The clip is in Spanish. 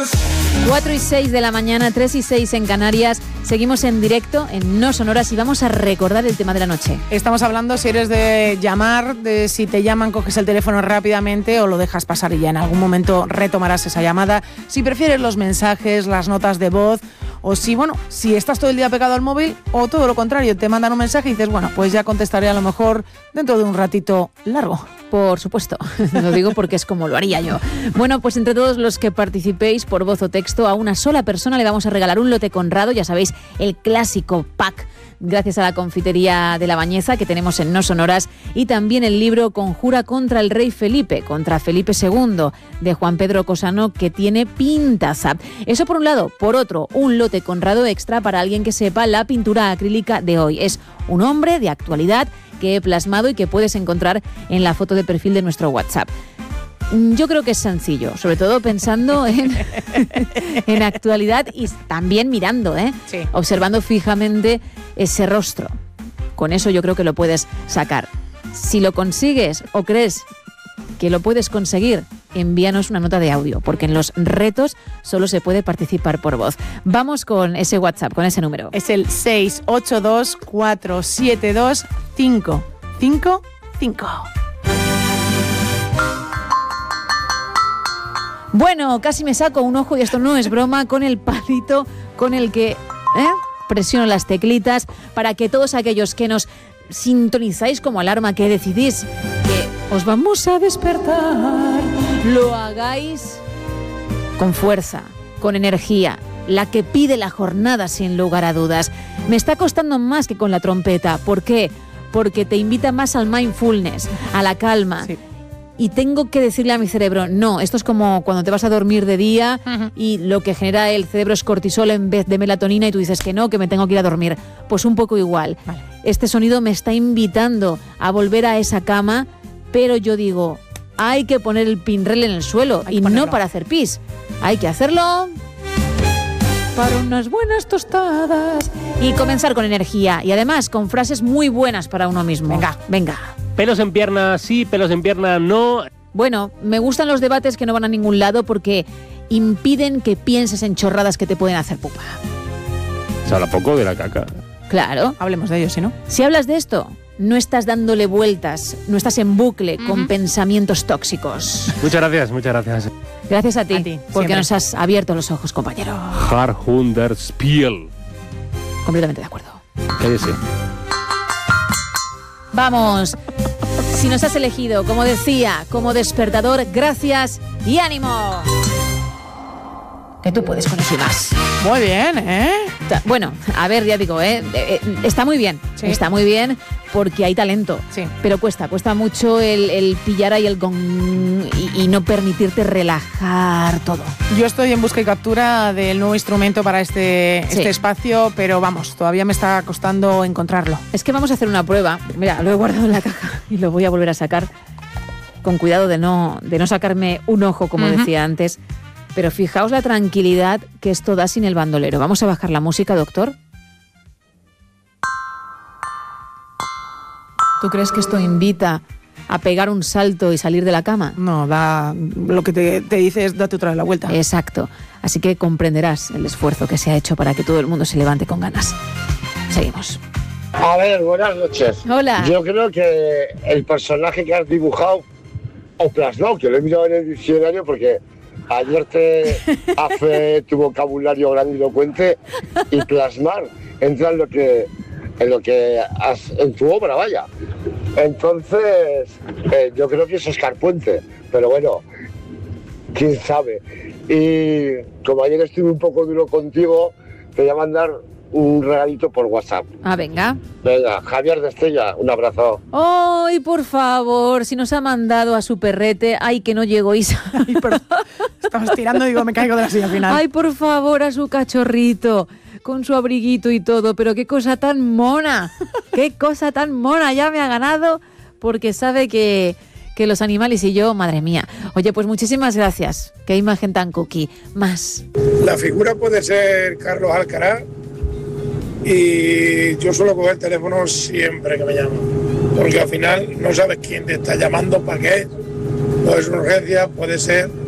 4:06 de la mañana, 3:06 en Canarias. Seguimos en directo en No Sonoras y vamos a recordar el tema de la noche. Estamos hablando si eres de llamar, de si te llaman, coges el teléfono rápidamente o lo dejas pasar y ya en algún momento retomarás esa llamada. Si prefieres los mensajes, las notas de voz o si estás todo el día pegado al móvil o todo lo contrario, te mandan un mensaje y dices, bueno, pues ya contestaré a lo mejor dentro de un ratito largo. Por supuesto, lo digo porque es como lo haría yo. Bueno, pues entre todos los que participéis por voz o texto, a una sola persona le vamos a regalar un lote Conrado, ya sabéis, el clásico pack, gracias a la confitería de La Bañeza que tenemos en No Sonoras, y también el libro Conjura contra el rey Felipe, contra Felipe II, de Juan Pedro Cosano, que tiene pintaza. Eso por un lado. Por otro, un lote Conrado extra para alguien que sepa la pintura acrílica de hoy. Es un hombre de actualidad que he plasmado y que puedes encontrar en la foto de perfil de nuestro WhatsApp. Yo creo que es sencillo, sobre todo pensando en actualidad y también mirando, Sí. Observando fijamente ese rostro. Con eso yo creo que lo puedes sacar. Si lo consigues o crees que lo puedes conseguir, envíanos una nota de audio, porque en los retos solo se puede participar por voz. Vamos con ese WhatsApp, con ese número. Es el 682-472-555. Bueno, casi me saco un ojo y esto no es broma, con el palito con el que presiono las teclitas para que todos aquellos que nos sintonizáis como alarma, que decidís que os vamos a despertar, lo hagáis con fuerza, con energía, la que pide la jornada sin lugar a dudas. Me está costando más que con la trompeta. ¿Por qué? Porque te invita más al mindfulness, a la calma. Sí. Y tengo que decirle a mi cerebro, no, esto es como cuando te vas a dormir de día y lo que genera el cerebro es cortisol en vez de melatonina y tú dices que no, que me tengo que ir a dormir. Pues un poco igual. Vale. Este sonido me está invitando a volver a esa cama, pero yo digo, hay que poner el pinrel en el suelo y no para hacer pis. Hay que hacerlo para unas buenas tostadas y comenzar con energía y además con frases muy buenas para uno mismo. Venga. Pelos en pierna sí, pelos en pierna no. Bueno, me gustan los debates que no van a ningún lado porque impiden que pienses en chorradas que te pueden hacer pupa. Se habla poco de la caca. Claro. Hablemos de ello, si no. Si hablas de esto, no estás dándole vueltas, no estás en bucle con pensamientos tóxicos. Muchas gracias, muchas gracias. Gracias a ti porque siempre. nos has abierto los ojos, compañero. Harhunderspiel. Completamente de acuerdo. Cállese. Vamos. Si nos has elegido, como decía, como despertador, gracias y ánimo. Que tú puedes con eso y más. Muy bien, ¿eh? Bueno, a ver, ya digo, está muy bien. Sí. Está muy bien porque hay talento. Sí. Pero cuesta mucho el pillar ahí el gong y no permitirte relajar todo. Yo estoy en busca y captura del nuevo instrumento para este espacio, pero vamos, todavía me está costando encontrarlo. Es que vamos a hacer una prueba. Mira, lo he guardado en la caja y lo voy a volver a sacar con cuidado de no sacarme un ojo, como decía antes. Pero fijaos la tranquilidad que esto da sin el bandolero. Vamos a bajar la música, doctor. ¿Tú crees que esto invita a pegar un salto y salir de la cama? No, lo que te dice es date otra vez la vuelta. Exacto. Así que comprenderás el esfuerzo que se ha hecho para que todo el mundo se levante con ganas. Seguimos. A ver, buenas noches. Hola. Yo creo que el personaje que has dibujado o plasmado, que lo he mirado en el diccionario porque ayer te hace tu vocabulario grandilocuente y plasmar entra en lo que has en tu obra, vaya. Entonces, yo creo que es Óscar Puente, pero bueno, quién sabe. Y como ayer estuve un poco duro contigo, te voy a mandar un regalito por WhatsApp. Ah, venga. Venga, Javier de Estella, un abrazo. ¡Ay, por favor! Si nos ha mandado a su perrete. ¡Ay, que no llegó Isa! Ay, perdón. Estabas tirando, digo, me caigo de la silla al final. ¡Ay, por favor, a su cachorrito! Con su abriguito y todo. Pero qué cosa tan mona. ¡Qué cosa tan mona! Ya me ha ganado porque sabe que los animales y yo, madre mía. Oye, pues muchísimas gracias. Qué imagen tan cookie. Más. La figura puede ser Carlos Alcaraz. Y yo suelo coger el teléfono siempre que me llaman, porque al final no sabes quién te está llamando, para qué. No es una urgencia, puede ser